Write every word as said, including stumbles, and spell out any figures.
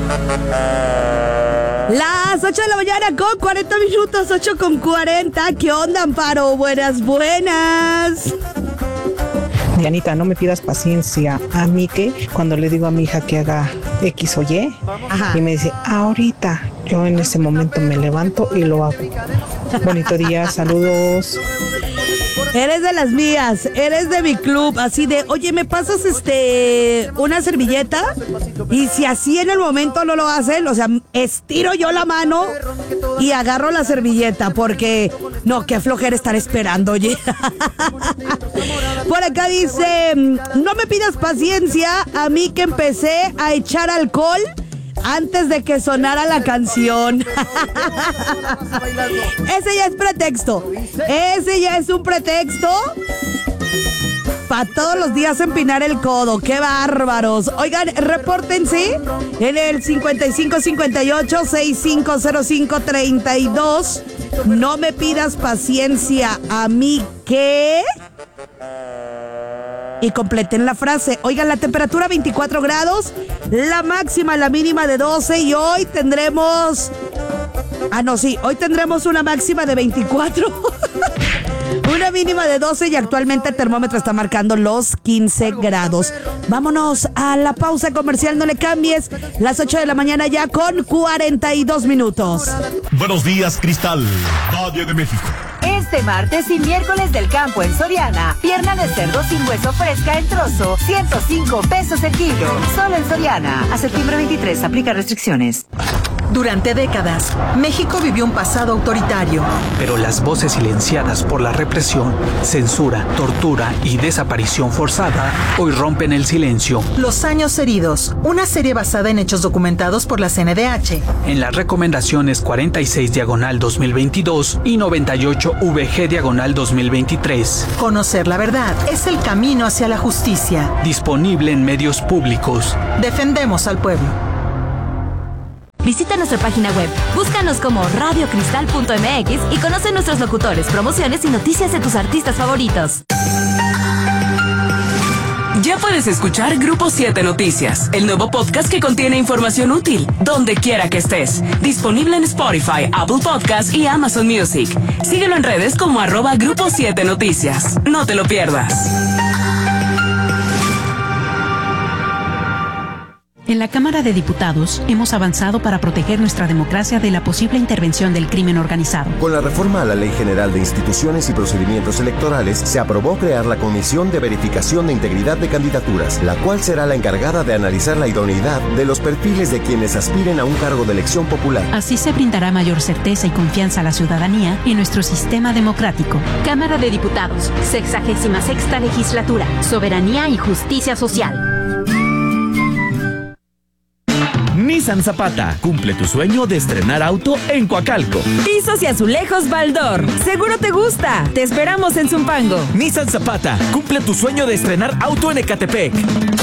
Las ocho de la mañana con cuarenta minutos, ocho con cuarenta. ¿Qué onda, Amparo? Buenas, buenas. Dianita, no me pidas paciencia. A mí que cuando le digo a mi hija que haga X o Y, ajá, y me dice, ahorita, yo en ese momento me levanto y lo hago. Bonito día, saludos. Eres de las mías, eres de mi club, así de, oye, ¿me pasas este una servilleta? Y si así en el momento no lo hacen, o sea, estiro yo la mano y agarro la servilleta, porque no, qué flojera estar esperando, oye. Por acá dice, no me pidas paciencia, a mí que empecé a echar alcohol antes de que sonara la canción. Ese ya es pretexto. Ese ya es un pretexto para todos los días empinar el codo. ¡Qué bárbaros! Oigan, repórtense en el cincuenta y cinco cincuenta y ocho sesenta y cinco cero cinco treinta y dos. No me pidas paciencia, a mí que... Y completen la frase. Oigan, la temperatura veinticuatro grados, la máxima, la mínima de doce, y hoy tendremos... Ah, no, sí, hoy tendremos una máxima de veinticuatro, una mínima de doce, y actualmente el termómetro está marcando los quince grados. Vámonos a la pausa comercial, no le cambies. Las ocho de la mañana ya con cuarenta y dos minutos. Buenos días, Cristal, Valle de México. Este martes y miércoles del campo en Soriana, pierna de cerdo sin hueso fresca en trozo, ciento cinco pesos el kilo. Solo en Soriana. A septiembre veintitrés, aplica restricciones. Durante décadas, México vivió un pasado autoritario. Pero las voces silenciadas por la represión, censura, tortura y desaparición forzada hoy rompen el silencio. Los años heridos, una serie basada en hechos documentados por la C N D H. En las recomendaciones cuarenta y seis diagonal dos mil veintidós y noventa y ocho V G diagonal dos mil veintitrés. Conocer la verdad es el camino hacia la justicia. Disponible en medios públicos. Defendemos al pueblo. Visita nuestra página web, búscanos como radio cristal punto m x y conoce nuestros locutores, promociones y noticias de tus artistas favoritos. Ya puedes escuchar Grupo siete Noticias, el nuevo podcast que contiene información útil, donde quiera que estés. Disponible en Spotify, Apple Podcast y Amazon Music. Síguelo en redes como arroba Grupo siete Noticias. No te lo pierdas. En la Cámara de Diputados hemos avanzado para proteger nuestra democracia de la posible intervención del crimen organizado. Con la reforma a la Ley General de Instituciones y Procedimientos Electorales, se aprobó crear la Comisión de Verificación de Integridad de Candidaturas, la cual será la encargada de analizar la idoneidad de los perfiles de quienes aspiren a un cargo de elección popular. Así se brindará mayor certeza y confianza a la ciudadanía en nuestro sistema democrático. Cámara de Diputados, sexagésima sexta legislatura, soberanía y justicia social. Nissan Zapata, cumple tu sueño de estrenar auto en Coacalco. Pisos y azulejos Baldor, seguro te gusta. Te esperamos en Zumpango. Nissan Zapata, cumple tu sueño de estrenar auto en Ecatepec.